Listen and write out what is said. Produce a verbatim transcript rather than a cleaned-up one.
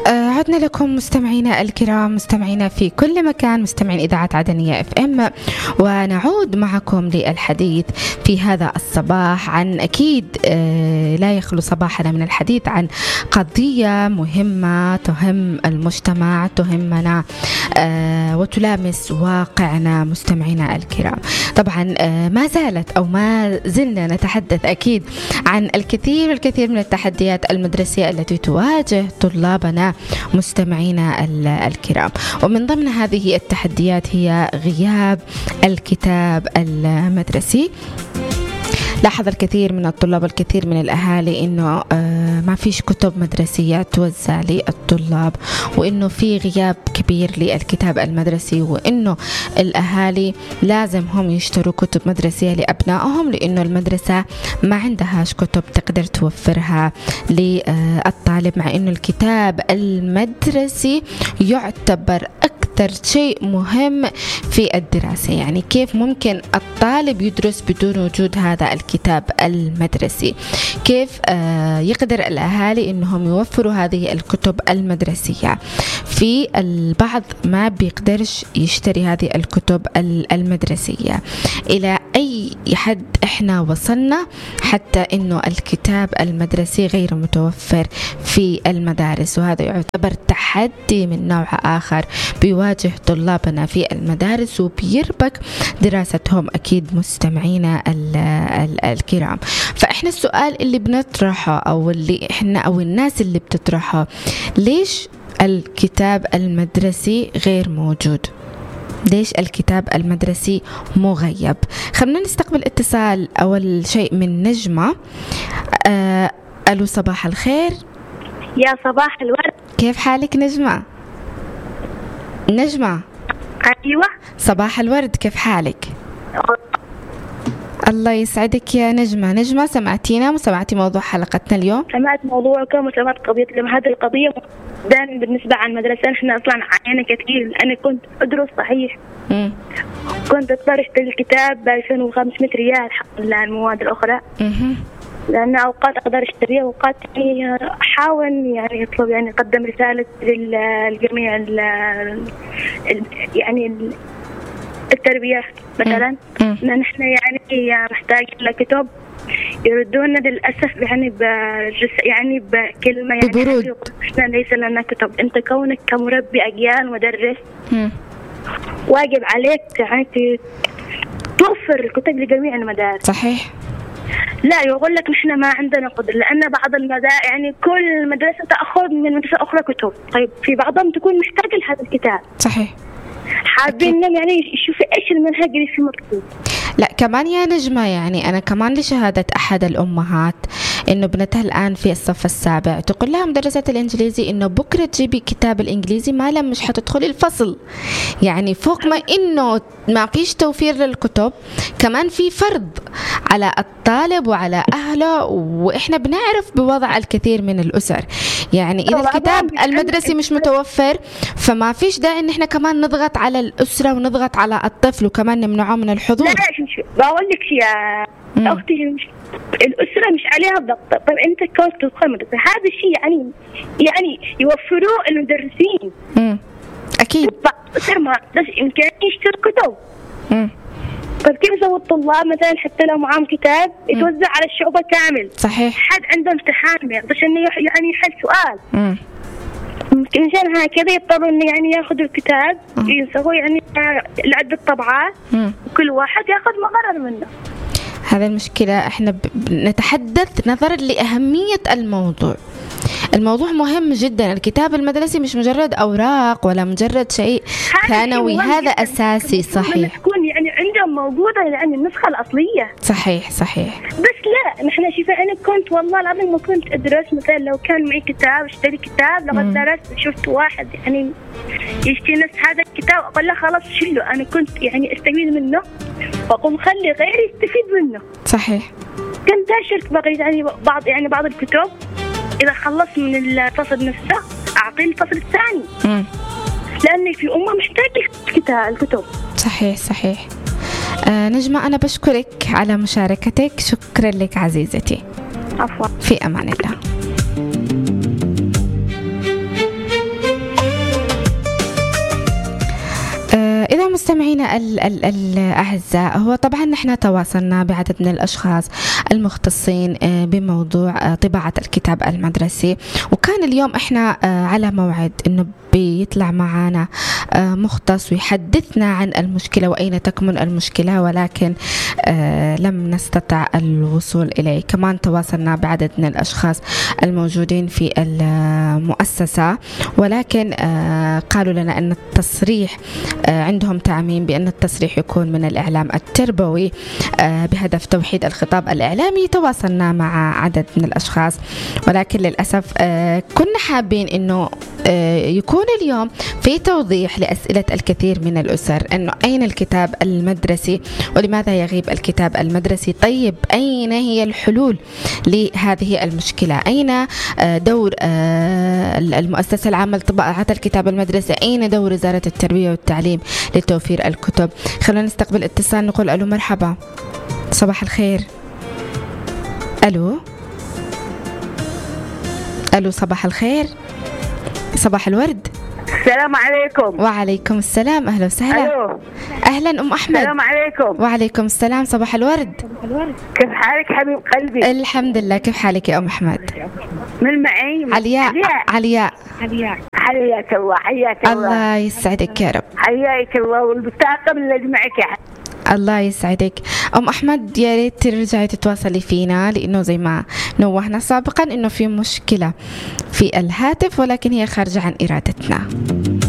عدنا لكم مستمعينا الكرام، مستمعينا في كل مكان، مستمعين إذاعة عدنية اف ام، ونعود معكم للحديث في هذا الصباح عن أكيد لا يخلو صباحنا من الحديث عن قضية مهمة تهم المجتمع، تهمنا وتلامس واقعنا مستمعينا الكرام. طبعا ما زالت أو ما زلنا نتحدث أكيد عن الكثير والكثير من التحديات المدرسية التي تواجه طلابنا مستمعينا الكرام، ومن ضمن هذه التحديات هي غياب الكتاب المدرسي. لاحظ الكثير من الطلاب والكثير من الأهالي إنه ما فيش كتب مدرسية توزع للطلاب، وإنه في غياب كبير للكتاب المدرسي، وإنه الأهالي لازم هم يشتروا كتب مدرسية لأبنائهم، لأنه المدرسة ما عندهاش كتب تقدر توفرها للطالب، مع إنه الكتاب المدرسي يعتبر أكثر شيء مهم في الدراسة. يعني كيف ممكن الطالب يدرس بدون وجود هذا الكتاب المدرسي؟ كيف آه يقدر الأهالي إنهم يوفروا هذه الكتب المدرسية؟ في البعض ما بيقدرش يشتري هذه الكتب المدرسية. إلى أي حد إحنا وصلنا حتى إنه الكتاب المدرسي غير متوفر في المدارس؟ وهذا يعتبر تحدي من نوع آخر بيواجه طلابنا في المدارس وبيربك دراستهم أكيد مستمعينا الكرام. فإحنا السؤال اللي بنطرحه أو اللي إحنا أو الناس اللي بتطرحه، ليش الكتاب المدرسي غير موجود؟ ليش الكتاب المدرسي مغيب؟ خلينا نستقبل اتصال أول شيء من نجمة. آه ألو، صباح الخير. يا صباح الورد، كيف حالك نجمة؟ نجمة أيوة صباح الورد، كيف حالك؟ الله يسعدك يا نجمة. نجمة، سمعتينا وسمعتي موضوع حلقتنا اليوم؟ سمعت موضوعكم وسمعت قضية لما هذه القضية دائما بالنسبة عن المدرسة. احنا أصلا عانينا كثير. أنا كنت أدرس صحيح، م. كنت أضطر أشتري الكتاب ب ألفين وخمسمائة ريال حق المواد الأخرى، م. لأن أوقات أقدر أشتريها وأوقات يعني أحاول يعني أطلب يعني أقدم رسالة للجميع يعني التربية مثلا، لأن إحنا يعني محتاج لكتب، يردونا للأسف يعني بجس يعني بكلمة يعني ببرود، إحنا ليس لنا كتب. أنت كونك كمربي أجيال مدرس م. واجب عليك يعني توفر الكتب لجميع المدارس. صحيح. لا يقول لك نحن ما عندنا قدر، لأن بعض المدارس يعني كل مدرسة تأخذ من مدرسة أخرى كتب، طيب في بعضهم تكون محتاجة لهذا الكتاب. صحيح. حابين يعني يشوفوا إيش المنهج اللي في مكتوب. لا كمان يا نجمة، يعني أنا كمان لشهادة أحد الأمهات إنه بنتها الآن في الصف السابع، تقول لها مدرسة الإنجليزي إنه بكرة تجيبي كتاب الإنجليزي ما لم مش حتدخلي الفصل. يعني فوق ما إنه ما فيش توفير للكتب، كمان في فرض على الطالب وعلى أهله، وإحنا بنعرف بوضع الكثير من الأسر. يعني إذا الكتاب المدرسي مش متوفر فما فيش داعي إن إحنا كمان نضغط على الأسرة ونضغط على الطفل وكمان نمنعه من الحضور. لا بقول لك يا أختي، مش الأسرة مش عليها ضغط. طيب أنت كنت تدخل مدرسة، هذا الشيء يعني يعني يوفروه المدرسين. امم أكيد. أسر ما عندهاش إمكانية يشتروا كتب. امم طيب كيف يسوي الطلاب مثلا حتى لو معهم كتاب يتوزع على الشعوب كامل؟ صحيح. حد عنده امتحان ما يقدرش إنه يعني يحل سؤال. امم مشان هكذا يضطروا إنه يعني يأخذوا الكتاب يسووا يعني لعدة طبعات، وكل واحد يأخذ مقرر منه. هذا المشكلة. احنا نتحدث نظرا لأهمية الموضوع. الموضوع مهم جدا. الكتاب المدرسي مش مجرد أوراق ولا مجرد شيء ثانوي، هذا أساسي. صحيح. تكون يعني عندهم موجودة يعني النسخة الأصلية. صحيح صحيح. بس لا نحن شوف، أنا كنت والله العظيم ما كنت أدرس. مثلا لو كان معي كتاب اشتري كتاب، لقد درست شفت واحد يعني يشتري نفس هذا الكتاب أقول له خلاص شيله. أنا كنت يعني استفيد منه وأقوم خلي غيري يستفيد منه. صحيح. كنت أشرك بقى يعني بعض يعني بعض الكتب إذا خلصت من الفصل نفسه أعطيه الفصل الثاني. امم لأن في أمة محتاجة الكتاب الكتب. صحيح صحيح. آه نجمة، أنا بشكرك على مشاركتك. شكرا لك عزيزتي. عفوا. في أمان الله. مستمعينا ال- ال- الأعزاء، هو طبعا نحن تواصلنا بعدد من الأشخاص المختصين آه، بموضوع آه، طباعة الكتاب المدرسي، وكان اليوم احنا آه، على موعد انه بيطلع معنا آه، مختص ويحدثنا عن المشكلة وأين تكمن المشكلة، ولكن آه، لم نستطع الوصول إليه. كمان تواصلنا بعدد من الأشخاص الموجودين في المؤسسة، ولكن آه، قالوا لنا أن التصريح آه، عندهم تعميم بأن التصريح يكون من الإعلام التربوي آه، بهدف توحيد الخطاب الإعلامي. تواصلنا مع عدد من الأشخاص، ولكن للأسف آه، كنا حابين أنه آه، يكون اليوم في توضيح لأسئلة الكثير من الأسر أنه أين الكتاب المدرسي ولماذا يغيب الكتاب المدرسي. طيب أين هي الحلول لهذه المشكلة؟ أين آه، دور آه، المؤسسة العامة لطباعة الكتاب المدرسي؟ أين دور وزارة التربية والتعليم لتوفير الكتب؟ خلونا نستقبل اتصال، نقول ألو مرحبا، صباح الخير. ألو ألو صباح الخير، صباح الورد. السلام عليكم. وعليكم السلام، أهلا وسهلا. ألو. أهلا أم أحمد. السلام عليكم. وعليكم السلام، صباح الورد. كيف حالك حبيب قلبي؟ الحمد لله، كيف حالك يا أم أحمد؟ من معي؟ علياء. علياء. علياء. حياك الله، حياك الله. الله يسعدك يا رب. حياك الله، والبطاقة اللي معك يا حبيبي. الله يسعدك أم أحمد، يا ريت ترجعي تتواصلي فينا، لأنه زي ما نوهنا سابقا إنه في مشكلة في الهاتف، ولكن هي خارجة عن إرادتنا.